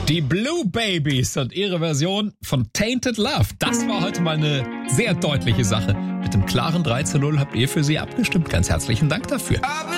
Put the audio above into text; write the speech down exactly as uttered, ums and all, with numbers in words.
Die Blue Babies und ihre Version von Tainted Love. Das war heute mal eine sehr deutliche Sache. Mit dem klaren drei zu null habt ihr für sie abgestimmt. Ganz herzlichen Dank dafür.